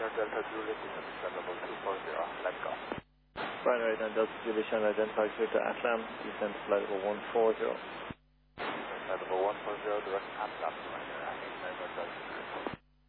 Delta Juliet, descend level 240, let go. Right, right, and Delta Juliet, Channel identified here to Atlam, descend to flight level 140. Flight level 140, direct contact, right here, Delta Juliet.